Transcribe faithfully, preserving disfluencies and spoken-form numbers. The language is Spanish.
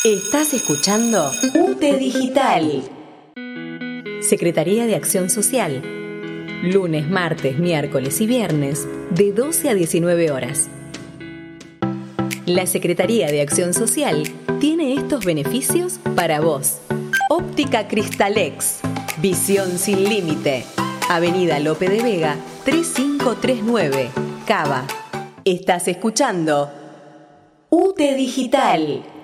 Estás escuchando UTE Digital. Secretaría de Acción Social. Lunes, martes, miércoles y viernes de doce a diecinueve horas. La Secretaría de Acción Social tiene estos beneficios para vos. Óptica Cristalex. Visión sin límite. Avenida Lope de Vega, tres cinco tres nueve, Cava. Estás escuchando UTE Digital.